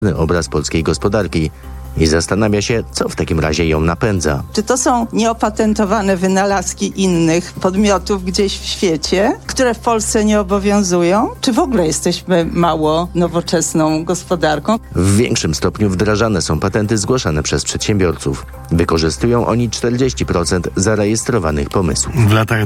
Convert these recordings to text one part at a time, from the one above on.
obraz polskiej gospodarki i zastanawia się, co w takim razie ją napędza. Czy to są nieopatentowane wynalazki innych podmiotów gdzieś w świecie, które w Polsce nie obowiązują? Czy w ogóle jesteśmy mało nowoczesną gospodarką? W większym stopniu wdrażane są patenty zgłaszane przez przedsiębiorców. Wykorzystują oni 40% zarejestrowanych pomysłów. W latach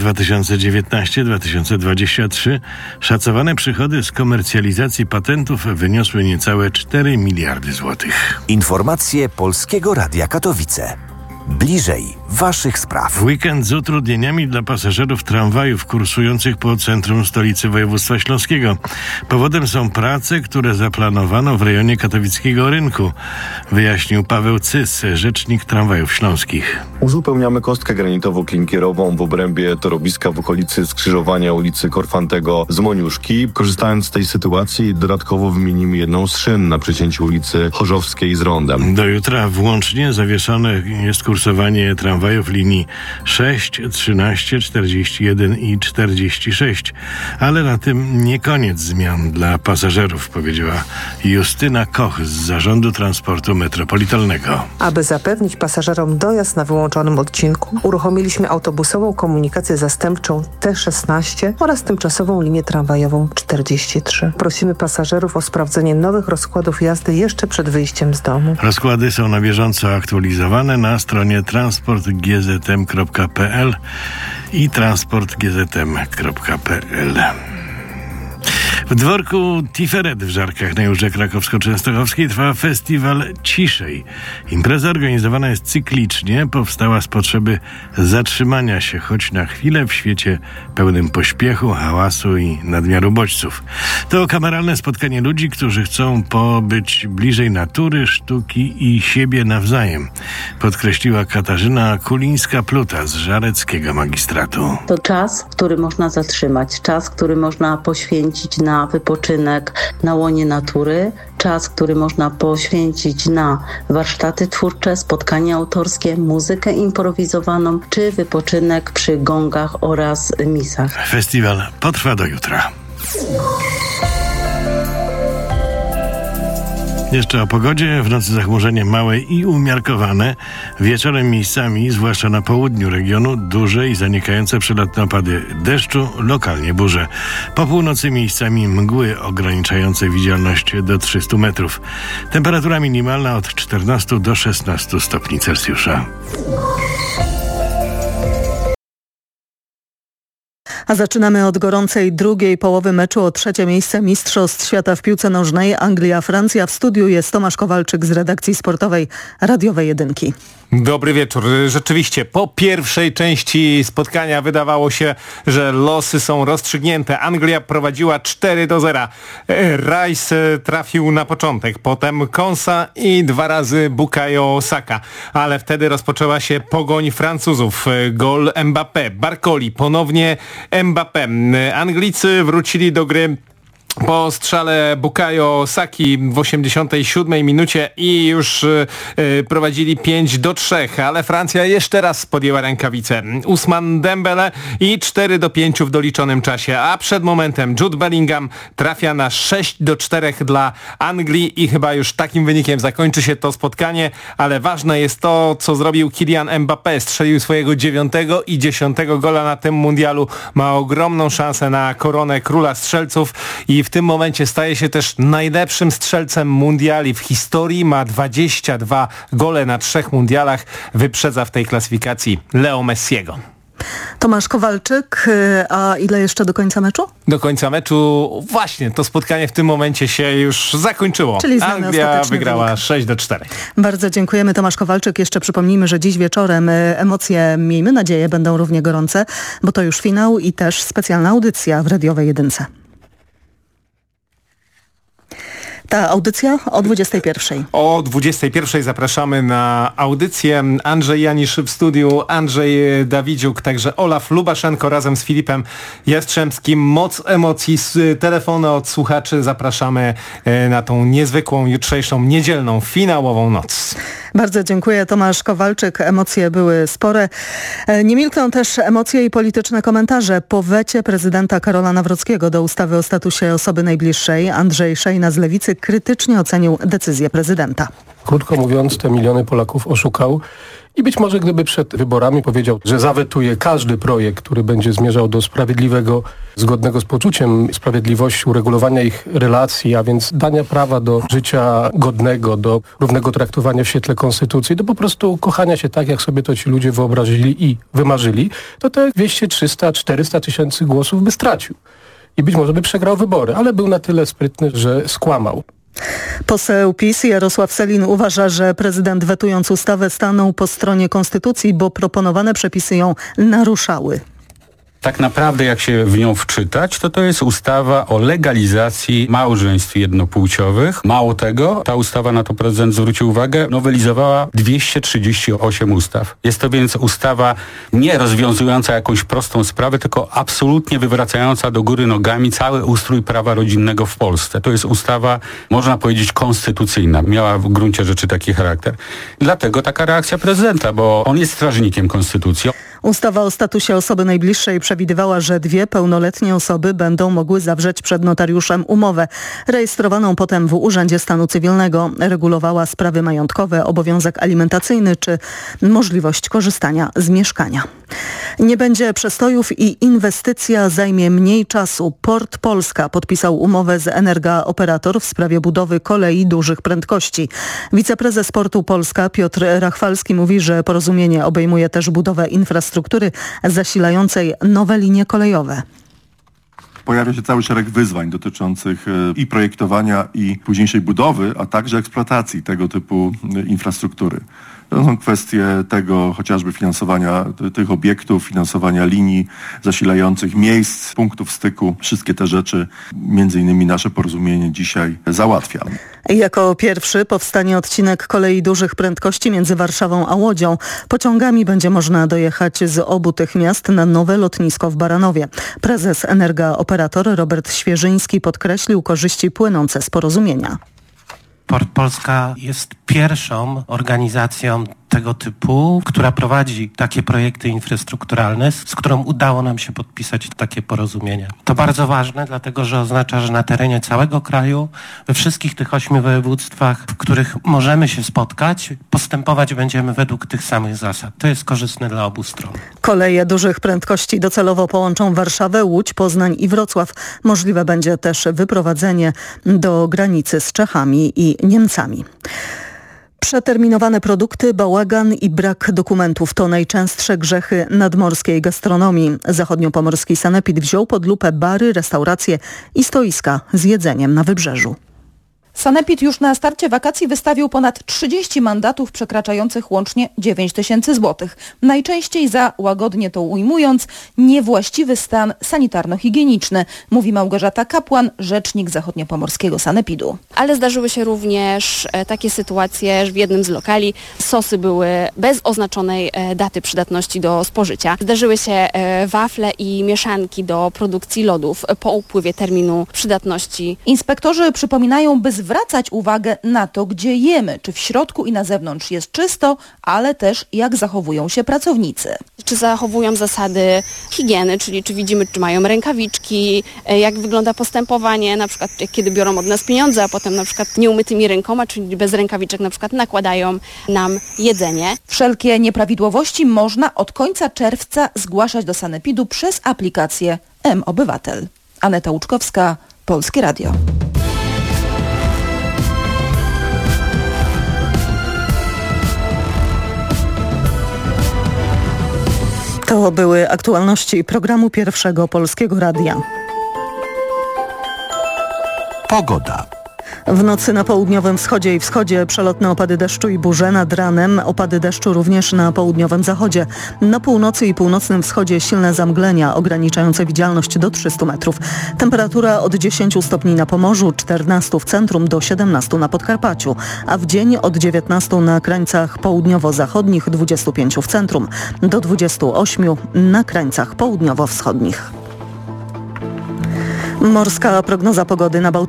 2019-2023 szacowane przychody z komercjalizacji patentów wyniosły niecałe 4 miliardy złotych. Informacje Polskiego Radia Katowice. Bliżej waszych spraw. W weekend z utrudnieniami dla pasażerów tramwajów kursujących po centrum stolicy województwa śląskiego. Powodem są prace, które zaplanowano w rejonie katowickiego rynku, wyjaśnił Paweł Cys, rzecznik tramwajów śląskich. Uzupełniamy kostkę granitowo-klinkierową w obrębie torowiska w okolicy skrzyżowania ulicy Korfantego z Moniuszki. Korzystając z tej sytuacji, dodatkowo wymienimy jedną z szyn na przecięciu ulicy Chorzowskiej z Rondem. Do jutra włącznie zawieszone jest kursowanie tramwajów linii 6, 13, 41 i 46. Ale na tym nie koniec zmian dla pasażerów, powiedziała Justyna Koch z Zarządu Transportu Metropolitalnego. Aby zapewnić pasażerom dojazd na wyłączonym odcinku, uruchomiliśmy autobusową komunikację zastępczą T16 oraz tymczasową linię tramwajową 43. Prosimy pasażerów o sprawdzenie nowych rozkładów jazdy jeszcze przed wyjściem z domu. Rozkłady są na bieżąco aktualizowane na stronie transportgzm.pl i transportgzm.pl. W dworku Tiferet w Żarkach na Jurze Krakowsko-Częstochowskiej trwa festiwal Ciszej. Impreza organizowana jest cyklicznie, powstała z potrzeby zatrzymania się choć na chwilę w świecie pełnym pośpiechu, hałasu i nadmiaru bodźców. To kameralne spotkanie ludzi, którzy chcą pobyć bliżej natury, sztuki i siebie nawzajem, podkreśliła Katarzyna Kulińska-Pluta z Żareckiego Magistratu. To czas, który można zatrzymać, czas, który można poświęcić na wypoczynek na łonie natury, czas, który można poświęcić na warsztaty twórcze, spotkania autorskie, muzykę improwizowaną, czy wypoczynek przy gongach oraz misach. Festiwal potrwa do jutra. Jeszcze o pogodzie. W nocy zachmurzenie małe i umiarkowane. Wieczorem miejscami, zwłaszcza na południu regionu, duże i zanikające przelotne opady deszczu, lokalnie burze. Po północy miejscami mgły ograniczające widzialność do 300 metrów. Temperatura minimalna od 14 do 16 stopni Celsjusza. A zaczynamy od gorącej drugiej połowy meczu o trzecie miejsce Mistrzostw Świata w piłce nożnej Anglia-Francja. W studiu jest Tomasz Kowalczyk z redakcji sportowej Radiowej Jedynki. Dobry wieczór. Rzeczywiście po pierwszej części spotkania wydawało się, że losy są rozstrzygnięte. Anglia prowadziła 4-0. Rice trafił na początek, potem Konsa i 2 razy Bukayo Saka. Ale wtedy rozpoczęła się pogoń Francuzów. Gol Mbappé, Barcoli, ponownie Mbappé. Anglicy wrócili do gry po strzale Bukayo Saki w 87 minucie i już prowadzili 5-3, ale Francja jeszcze raz podjęła rękawice. Ousmane Dembele i 4-5 w doliczonym czasie, a przed momentem Jude Bellingham trafia na 6-4 dla Anglii i chyba już takim wynikiem zakończy się to spotkanie, ale ważne jest to, co zrobił Kylian Mbappé. Strzelił swojego 9. i 10. gola na tym mundialu. Ma ogromną szansę na koronę króla strzelców i w tym momencie staje się też najlepszym strzelcem mundiali w historii. Ma 22 gole na 3 mundialach. Wyprzedza w tej klasyfikacji Leo Messiego. Tomasz Kowalczyk, a ile jeszcze do końca meczu? Do końca meczu właśnie to spotkanie w tym momencie się już zakończyło. Czyli Anglia wygrała 6-4. Bardzo dziękujemy. Tomasz Kowalczyk. Jeszcze przypomnijmy, że dziś wieczorem emocje, miejmy nadzieję, będą równie gorące, bo to już finał i też specjalna audycja w Radiowej Jedynce. Ta audycja o 21:00. O 21:00 zapraszamy na audycję. Andrzej Janisz w studiu, Andrzej Dawidziuk, także Olaf Lubaszenko razem z Filipem Jastrzębskim. Moc emocji, telefony od słuchaczy. Zapraszamy na tą niezwykłą, jutrzejszą, niedzielną, finałową noc. Bardzo dziękuję. Tomasz Kowalczyk. Emocje były spore. Nie milkną też emocje i polityczne komentarze. Po wecie prezydenta Karola Nawrockiego do ustawy o statusie osoby najbliższej Andrzej Szejna z Lewicy krytycznie ocenił decyzję prezydenta. Krótko mówiąc, te miliony Polaków oszukał i być może gdyby przed wyborami powiedział, że zawetuje każdy projekt, który będzie zmierzał do sprawiedliwego, zgodnego z poczuciem sprawiedliwości, uregulowania ich relacji, a więc dania prawa do życia godnego, do równego traktowania w świetle konstytucji, do po prostu kochania się tak, jak sobie to ci ludzie wyobrazili i wymarzyli, to te 200, 300, 400 tysięcy głosów by stracił. I być może by przegrał wybory, ale był na tyle sprytny, że skłamał. Poseł PiS Jarosław Sellin uważa, że prezydent wetując ustawę stanął po stronie konstytucji, bo proponowane przepisy ją naruszały. Tak naprawdę jak się w nią wczytać, to jest ustawa o legalizacji małżeństw jednopłciowych. Mało tego, ta ustawa, na to prezydent zwrócił uwagę, nowelizowała 238 ustaw. Jest to więc ustawa nie rozwiązująca jakąś prostą sprawę, tylko absolutnie wywracająca do góry nogami cały ustrój prawa rodzinnego w Polsce. To jest ustawa, można powiedzieć, konstytucyjna. Miała w gruncie rzeczy taki charakter. Dlatego taka reakcja prezydenta, bo on jest strażnikiem konstytucji. Ustawa o statusie osoby najbliższej przewidywała, że 2 pełnoletnie osoby będą mogły zawrzeć przed notariuszem umowę, rejestrowaną potem w Urzędzie Stanu Cywilnego. Regulowała sprawy majątkowe, obowiązek alimentacyjny czy możliwość korzystania z mieszkania. Nie będzie przestojów i inwestycja zajmie mniej czasu. Port Polska podpisał umowę z Energa Operator w sprawie budowy kolei dużych prędkości. Wiceprezes Portu Polska Piotr Rachwalski mówi, że porozumienie obejmuje też budowę infrastruktury zasilającej nowe linie kolejowe. Pojawia się cały szereg wyzwań dotyczących i projektowania, i późniejszej budowy, a także eksploatacji tego typu infrastruktury. To są kwestie tego chociażby finansowania tych obiektów, finansowania linii zasilających, miejsc, punktów styku. Wszystkie te rzeczy, między innymi nasze porozumienie dzisiaj załatwia. Jako pierwszy powstanie odcinek kolei dużych prędkości między Warszawą a Łodzią. Pociągami będzie można dojechać z obu tych miast na nowe lotnisko w Baranowie. Prezes Energa Operator Robert Świeżyński podkreślił korzyści płynące z porozumienia. Port Polska jest pierwszą organizacją tego typu, która prowadzi takie projekty infrastrukturalne, z którą udało nam się podpisać takie porozumienie. To bardzo ważne, dlatego że oznacza, że na terenie całego kraju, we wszystkich tych 8 województwach, w których możemy się spotkać, postępować będziemy według tych samych zasad. To jest korzystne dla obu stron. Koleje dużych prędkości docelowo połączą Warszawę, Łódź, Poznań i Wrocław. Możliwe będzie też wyprowadzenie do granicy z Czechami i Niemcami. Przeterminowane produkty, bałagan i brak dokumentów to najczęstsze grzechy nadmorskiej gastronomii. Zachodniopomorski sanepid wziął pod lupę bary, restauracje i stoiska z jedzeniem na wybrzeżu. Sanepid już na starcie wakacji wystawił ponad 30 mandatów przekraczających łącznie 9 tysięcy złotych. Najczęściej za, łagodnie to ujmując, niewłaściwy stan sanitarno-higieniczny, mówi Małgorzata Kapłan, rzecznik Zachodniopomorskiego Sanepidu. Ale zdarzyły się również takie sytuacje, że w jednym z lokali sosy były bez oznaczonej daty przydatności do spożycia. Zdarzyły się wafle i mieszanki do produkcji lodów po upływie terminu przydatności. Inspektorzy przypominają, by zwracać uwagę na to, gdzie jemy, czy w środku i na zewnątrz jest czysto, ale też jak zachowują się pracownicy. Czy zachowują zasady higieny, czyli czy widzimy, czy mają rękawiczki, jak wygląda postępowanie, na przykład kiedy biorą od nas pieniądze, a potem na przykład nieumytymi rękoma, czyli bez rękawiczek na przykład nakładają nam jedzenie. Wszelkie nieprawidłowości można od końca czerwca zgłaszać do Sanepidu przez aplikację mObywatel. Aneta Łuczkowska, Polskie Radio. To były aktualności programu Pierwszego Polskiego Radia. Pogoda. W nocy na południowym wschodzie i wschodzie przelotne opady deszczu i burze, nad ranem opady deszczu również na południowym zachodzie. Na północy i północnym wschodzie silne zamglenia ograniczające widzialność do 300 metrów. Temperatura od 10 stopni na Pomorzu, 14 w centrum do 17 na Podkarpaciu, a w dzień od 19 na krańcach południowo-zachodnich, 25 w centrum do 28 na krańcach południowo-wschodnich. Morska prognoza pogody na Bałtyku.